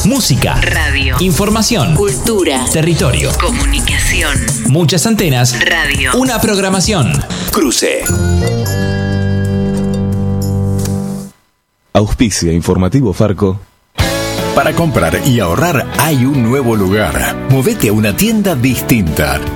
Música, radio, información, cultura, territorio, comunicación, muchas antenas, radio, una programación. Cruce. Auspicia Informativo Farco. Para comprar y ahorrar hay un nuevo lugar. Movete a una tienda distinta.